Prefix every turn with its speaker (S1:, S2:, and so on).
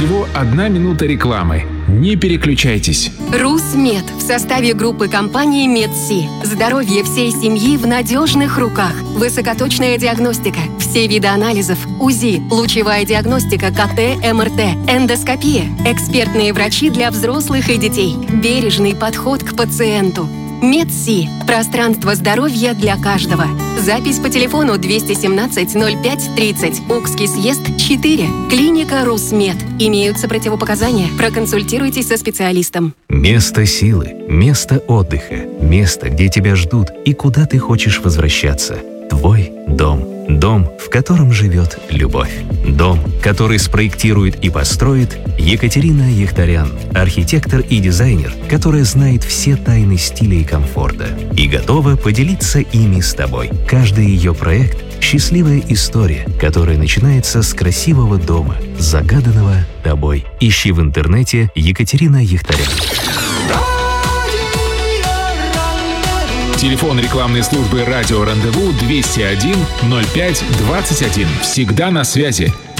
S1: Всего 1 минута рекламы. Не переключайтесь.
S2: РусМед в составе группы компании Медси. Здоровье всей семьи в надежных руках. Высокоточная диагностика, все виды анализов, УЗИ, лучевая диагностика, КТ, МРТ, эндоскопия, экспертные врачи для взрослых и детей, бережный подход к пациенту. Медси. Пространство здоровья для каждого. Запись по телефону 217 05 30. Укский съезд 4. Клиника РусМед. Имеются противопоказания. Проконсультируйтесь со специалистом.
S3: Место силы, место отдыха, место, где тебя ждут и куда ты хочешь возвращаться. Твой дом. Дом, в котором живет любовь. Дом, который спроектирует и построит Екатерина Яхтарян, архитектор и дизайнер, которая знает все тайны стиля и комфорта и готова поделиться ими с тобой. Каждый ее проект – счастливая история, которая начинается с красивого дома, загаданного тобой. Ищи в интернете Екатерина Яхтарян.
S1: Телефон рекламной службы «Радио Рандеву» 201 05 21. Всегда на связи.